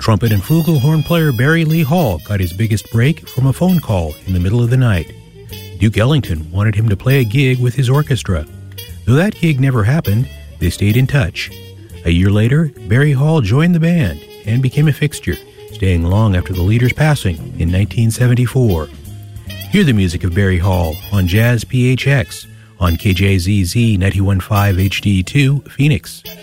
Trumpet and flugelhorn player Barry Lee Hall got his biggest break from a phone call in the middle of the night. Duke Ellington wanted him to play a gig with his orchestra. Though that gig never happened, they stayed in touch. A year later, Barry Hall joined the band and became a fixture, staying long after the leader's passing in 1974. Hear the music of Barry Hall on Jazz PHX on KJZZ 91.5 HD2, Phoenix.